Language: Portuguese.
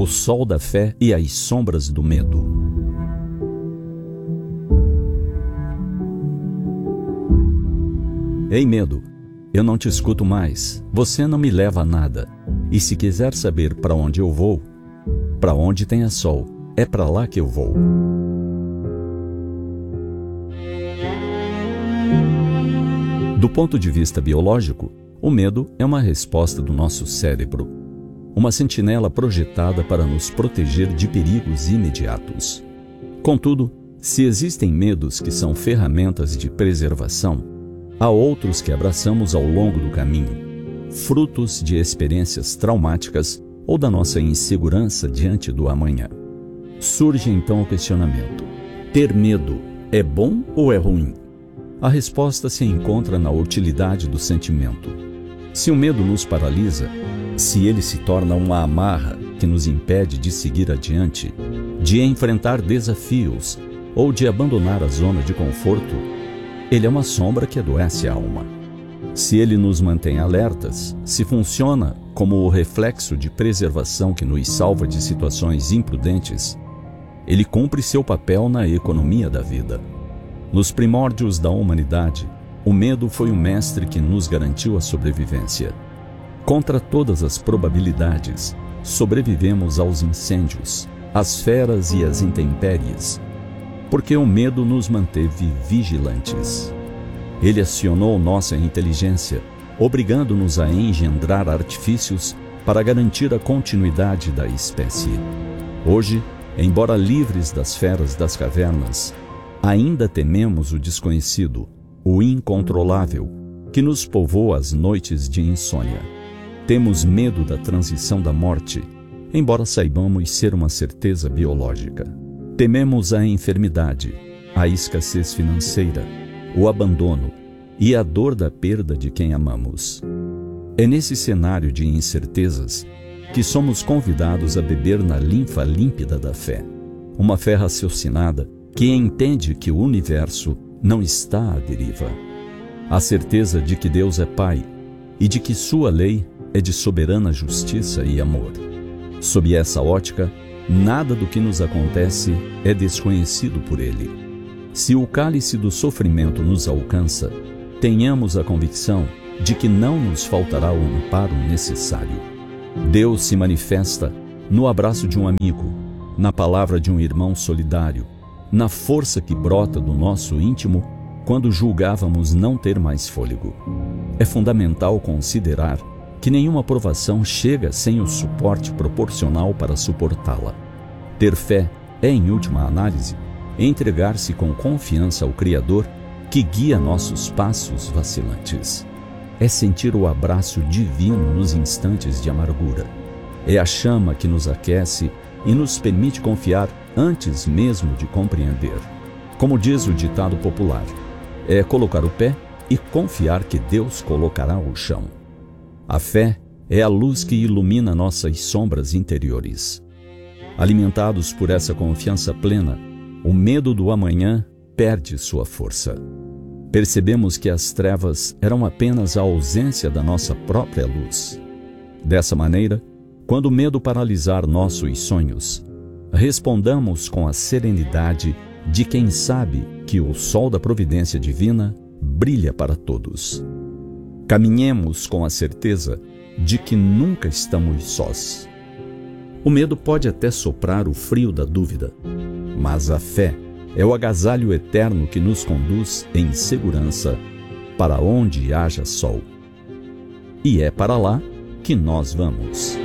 o sol da fé e as sombras do medo. Ei, medo, eu não te escuto mais, você não me leva a nada. E se quiser saber para onde eu vou, para onde tenha sol, é para lá que eu vou. Do ponto de vista biológico, o medo é uma resposta do nosso cérebro, uma sentinela projetada para nos proteger de perigos imediatos. Contudo, se existem medos que são ferramentas de preservação, há outros que abraçamos ao longo do caminho, frutos de experiências traumáticas ou da nossa insegurança diante do amanhã. Surge então o questionamento: ter medo é bom ou é ruim? A resposta se encontra na utilidade do sentimento. Se o medo nos paralisa, se ele se torna uma amarra que nos impede de seguir adiante, de enfrentar desafios ou de abandonar a zona de conforto, ele é uma sombra que adoece a alma. Se ele nos mantém alertas, se funciona como o reflexo de preservação que nos salva de situações imprudentes, ele cumpre seu papel na economia da vida. Nos primórdios da humanidade, o medo foi o mestre que nos garantiu a sobrevivência. Contra todas as probabilidades, sobrevivemos aos incêndios, às feras e às intempéries, porque o medo nos manteve vigilantes. Ele acionou nossa inteligência, obrigando-nos a engendrar artifícios para garantir a continuidade da espécie. Hoje, embora livres das feras das cavernas, ainda tememos o desconhecido, o incontrolável, que nos povoa as noites de insônia. Temos medo da transição da morte, embora saibamos ser uma certeza biológica. Tememos a enfermidade, a escassez financeira, o abandono e a dor da perda de quem amamos. É nesse cenário de incertezas que somos convidados a beber na linfa límpida da fé, uma fé raciocinada que entende que o universo não está à deriva. A certeza de que Deus é Pai e de que sua lei é de soberana justiça e amor. Sob essa ótica, nada do que nos acontece é desconhecido por Ele. Se o cálice do sofrimento nos alcança, tenhamos a convicção de que não nos faltará o amparo necessário. Deus se manifesta no abraço de um amigo, na palavra de um irmão solidário, na força que brota do nosso íntimo quando julgávamos não ter mais fôlego. É fundamental considerar que nenhuma provação chega sem o suporte proporcional para suportá-la. Ter fé é, em última análise, entregar-se com confiança ao Criador que guia nossos passos vacilantes. É sentir o abraço divino nos instantes de amargura. É a chama que nos aquece e nos permite confiar antes mesmo de compreender. Como diz o ditado popular, é colocar o pé e confiar que Deus colocará o chão. A fé é a luz que ilumina nossas sombras interiores. Alimentados por essa confiança plena, o medo do amanhã perde sua força. Percebemos que as trevas eram apenas a ausência da nossa própria luz. Dessa maneira, quando o medo paralisar nossos sonhos, respondamos com a serenidade de quem sabe que o sol da providência divina brilha para todos. Caminhemos com a certeza de que nunca estamos sós. O medo pode até soprar o frio da dúvida, mas a fé é o agasalho eterno que nos conduz em segurança para onde haja sol. E é para lá que nós vamos.